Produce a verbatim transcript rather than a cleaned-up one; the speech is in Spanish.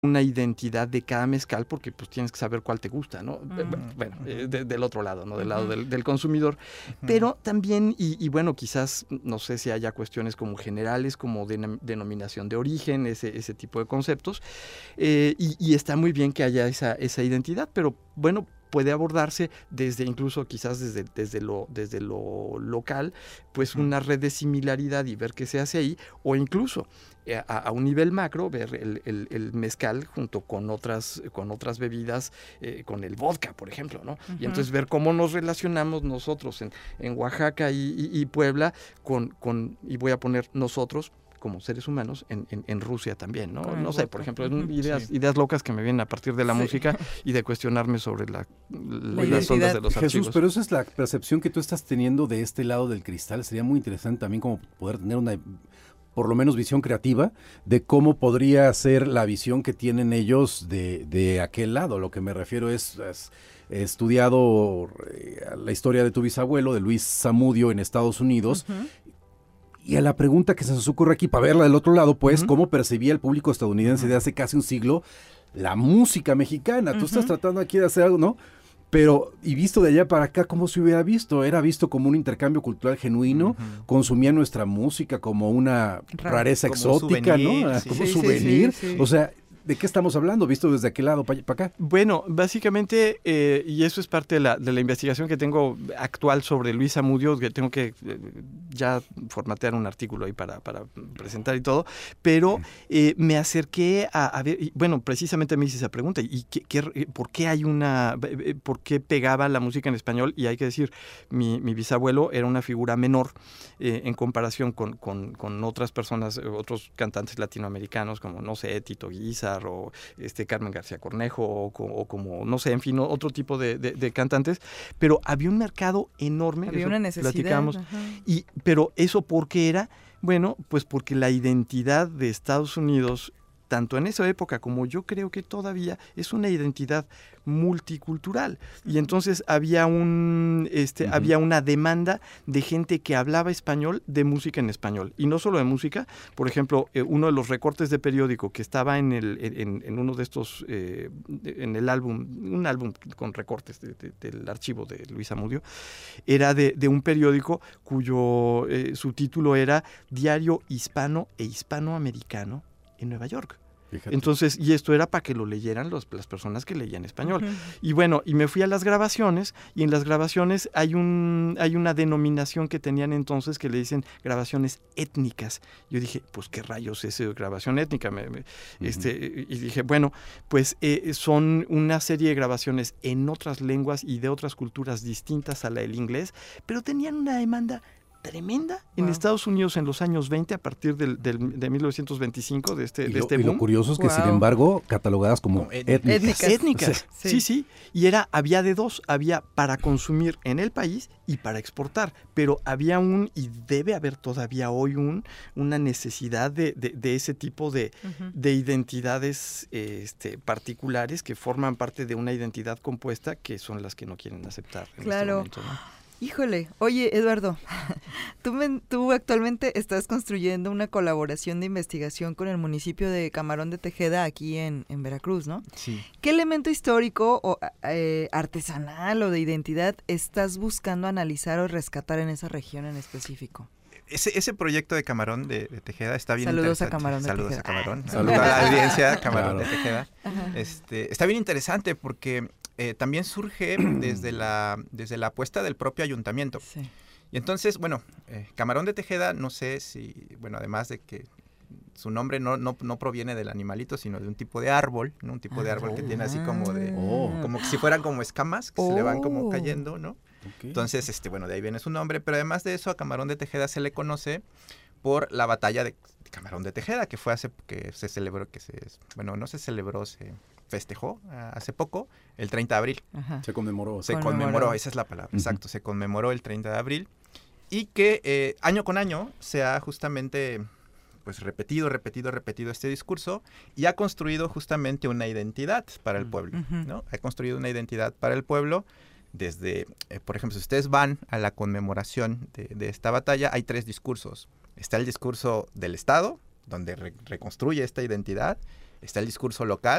una identidad de cada mezcal, porque pues tienes que saber cuál te gusta, ¿no? Mm. Bueno, eh, de, del otro lado, ¿no? Del lado del, del consumidor. Uh-huh. Pero también, y, y bueno, quizás, no sé si haya cuestiones como generales, como de, denominación de origen, ese, ese tipo de conceptos, eh, y, y está muy bien que haya esa, esa identidad, pero bueno, puede abordarse desde incluso quizás desde, desde, lo, desde lo local, pues una red de similaridad y ver qué se hace ahí, o incluso a, a un nivel macro ver el, el, el mezcal junto con otras, con otras bebidas, eh, con el vodka, por ejemplo, ¿no? Uh-huh. Y entonces ver cómo nos relacionamos nosotros en, en Oaxaca y, y, y Puebla con, con, y voy a poner nosotros, como seres humanos en, en, en Rusia también, ¿no? No sé, por ejemplo, uh-huh. ideas, sí. ideas locas que me vienen a partir de la sí. música y de cuestionarme sobre la, la, las ondas de los Jesús, archivos. pero esa es la percepción que tú estás teniendo de este lado del cristal. Sería muy interesante también como poder tener una, por lo menos, visión creativa de cómo podría ser la visión que tienen ellos de, de aquel lado. Lo que me refiero es... es he estudiado la historia de tu bisabuelo, de Luis Zamudio, en Estados Unidos, uh-huh. Y a la pregunta que se nos ocurre aquí, para verla del otro lado, pues, uh-huh. ¿cómo percibía el público estadounidense uh-huh. de hace casi un siglo la música mexicana? Uh-huh. Tú estás tratando aquí de hacer algo, ¿no? Pero, y visto de allá para acá, ¿cómo se hubiera visto? Era visto como un intercambio cultural genuino, uh-huh. consumía nuestra música como una rareza como exótica, souvenir, ¿no? Sí. Como sí, souvenir. Sí, sí, sí. O sea, ¿de qué estamos hablando, visto desde aquel lado para acá? Bueno, básicamente, eh, y eso es parte de la, de la investigación que tengo actual sobre Luis Zamudio, que tengo que eh, ya formatear un artículo ahí para, para presentar y todo, pero eh, me acerqué a, a ver, y, bueno, precisamente me hice esa pregunta, ¿y qué, qué, por qué hay una, por qué pegaba la música en español? Y hay que decir, mi, mi bisabuelo era una figura menor eh, en comparación con, con, con otras personas, otros cantantes latinoamericanos, como, no sé, Tito Guizar, o este Carmen García Cornejo o, o como, no sé, en fin, otro tipo de, de, de cantantes, pero había un mercado enorme. Había una necesidad. Y, pero ¿eso por qué era? Bueno, pues porque la identidad de Estados Unidos, tanto en esa época como yo creo que todavía, es una identidad multicultural. Y entonces había un este uh-huh. había una demanda de gente que hablaba español, de música en español. Y no solo de música, por ejemplo, eh, uno de los recortes de periódico que estaba en el en, en uno de estos, eh, en el álbum, un álbum con recortes de, de, del archivo de Luis Zamudio, era de, de un periódico cuyo eh, subtítulo era Diario Hispano e Hispanoamericano en Nueva York. Fíjate. Entonces, y esto era para que lo leyeran los, las personas que leían español. Uh-huh. Y bueno, y me fui a las grabaciones, y en las grabaciones hay un hay una denominación que tenían entonces que le dicen grabaciones étnicas. Yo dije, pues qué rayos es eso, grabación étnica. Me, me, uh-huh. este, y dije, bueno, pues eh, son una serie de grabaciones en otras lenguas y de otras culturas distintas a la del inglés, pero tenían una demanda tremenda en wow. Estados Unidos en los años veinte, a partir del, del, de mil novecientos veinticinco, de este, y lo, de este boom. Y lo curioso es que, wow. sin embargo, catalogadas como étnicas. Étnicas, étnicas. O sea, sí. sí, sí. Y era, había de dos, había para consumir en el país y para exportar, pero había un, y debe haber todavía hoy un, una necesidad de, de, de ese tipo de, uh-huh. de identidades eh, este, particulares que forman parte de una identidad compuesta, que son las que no quieren aceptar en claro. este momento, ¿no? Híjole, oye Eduardo, tú, me, tú actualmente estás construyendo una colaboración de investigación con el municipio de Camarón de Tejeda aquí en, en Veracruz, ¿no? Sí. ¿Qué elemento histórico o eh, artesanal o de identidad estás buscando analizar o rescatar en esa región en específico? Ese, ese proyecto de Camarón de, de Tejeda está bien Saludos interesante. A Camarón de Saludos Tejeda. a Camarón. Ah. Saludos a la audiencia Camarón claro. de Tejeda. Este, está bien interesante porque eh, también surge desde la, desde la apuesta del propio ayuntamiento. Sí. Y entonces, bueno, eh, Camarón de Tejeda, no sé si, bueno, además de que su nombre no, no, no proviene del animalito, sino de un tipo de árbol, ¿no? Un tipo de árbol que tiene así como de, oh. como que si fueran como escamas, que oh. se le van como cayendo, ¿no? Okay. Entonces, este, bueno, de ahí viene su nombre, pero además de eso, a Camarón de Tejeda se le conoce por la batalla de Camarón de Tejeda, que fue hace, que se celebró, que se, bueno, no se celebró, se festejó uh, hace poco, el treinta de abril. Ajá. Se conmemoró. Se conmemoró, conmemoró, esa es la palabra, uh-huh. exacto, se conmemoró el treinta de abril, y que eh, año con año se ha justamente, pues, repetido, repetido, repetido este discurso, y ha construido justamente una identidad para el pueblo, uh-huh. ¿no? Ha construido una identidad para el pueblo. Desde, eh, por ejemplo, si ustedes van a la conmemoración de, de esta batalla, hay tres discursos. Está el discurso del Estado, donde re- reconstruye esta identidad. está el discurso local,